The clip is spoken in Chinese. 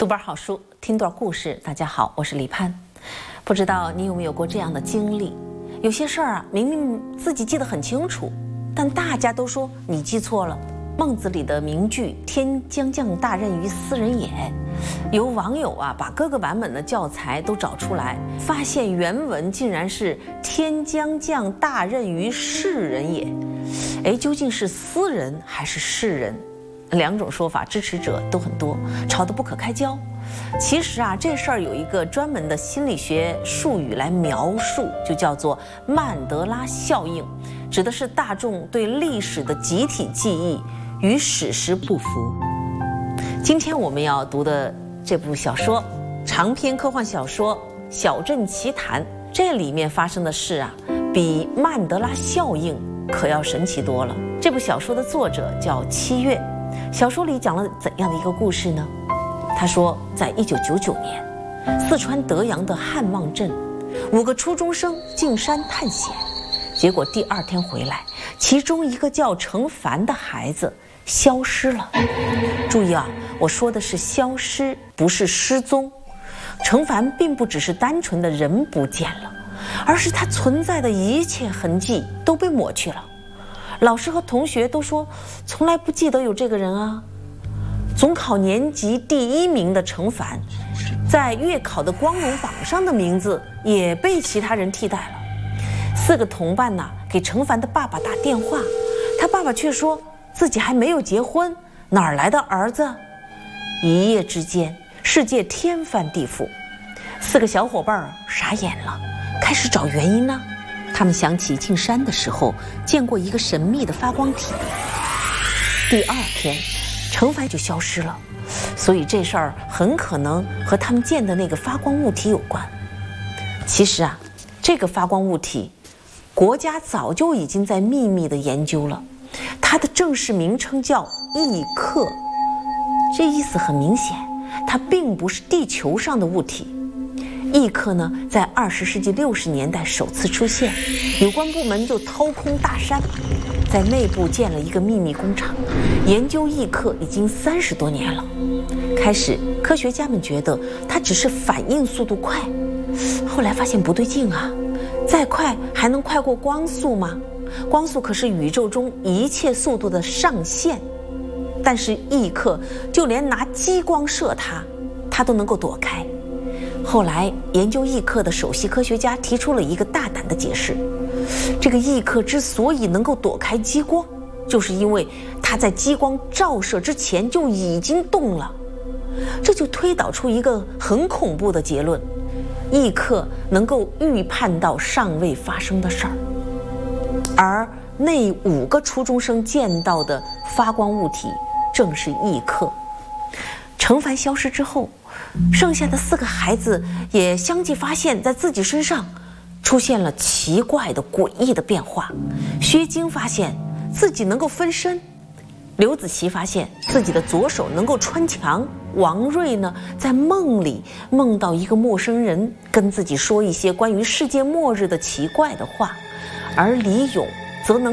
读本好书，听段故事。大家好，我是李盼。不知道你有没有过这样的经历？有些事儿啊，明明自己记得很清楚，但大家都说你记错了。孟子里的名句“天将降大任于斯人也”，有网友啊把各个版本的教材都找出来，发现原文竟然是“天将降大任于士人也”。究竟是斯人还是士人？两种说法支持者都很多，吵得不可开交。其实啊，这事儿有一个专门的心理学术语来描述，就叫做曼德拉效应，指的是大众对历史的集体记忆与史实不符。今天我们要读的这部小说，长篇科幻小说《小镇奇谈》，这里面发生的事啊，比曼德拉效应可要神奇多了。这部小说的作者叫七月，小说里讲了怎样的一个故事呢？他说，在1999年，四川德阳的汉望镇，5个初中生进山探险，结果第2天回来，其中一个叫程凡的孩子消失了。注意啊，我说的是消失，不是失踪。程凡并不只是单纯的人不见了，而是他存在的一切痕迹都被抹去了。老师和同学都说从来不记得有这个人啊。总考年级第1名的程凡，在月考的光荣榜上的名字也被其他人替代了。4个同伴呢，给程凡的爸爸打电话，他爸爸却说自己还没有结婚，哪儿来的儿子？一夜之间，世界天翻地覆。4个小伙伴傻眼了，开始找原因呢。他们想起进山的时候见过一个神秘的发光体。第2天，程凡就消失了，所以这事儿很可能和他们见的那个发光物体有关。其实啊，这个发光物体，国家早就已经在秘密的研究了，它的正式名称叫异客。这意思很明显，它并不是地球上的物体。异客呢，在20世纪60年代首次出现，有关部门就掏空大山，在内部建了一个秘密工厂，研究异客已经30多年了。开始，科学家们觉得它只是反应速度快，后来发现不对劲啊，再快还能快过光速吗？光速可是宇宙中一切速度的上限。但是异客就连拿激光射它都能够躲开。后来研究异客的首席科学家提出了一个大胆的解释，这个异客之所以能够躲开激光，就是因为它在激光照射之前就已经动了。这就推导出一个很恐怖的结论，异客能够预判到尚未发生的事儿。而那5个初中生见到的发光物体正是异客。程凡消失之后，剩下的4个孩子也相继发现在自己身上出现了奇怪的诡异的变化。薛晶发现自己能够分身，刘子琪发现自己的左手能够穿墙，王瑞呢，在梦里梦到一个陌生人跟自己说一些关于世界末日的奇怪的话，而李勇则能